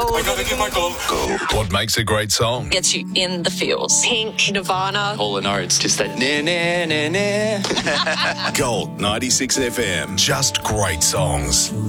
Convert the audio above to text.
Gold. I gotta get my gold. What makes a great song? Gets you in the feels. Pink, Nirvana. All the notes, just that na na na na. Gold 96 FM. Just great songs.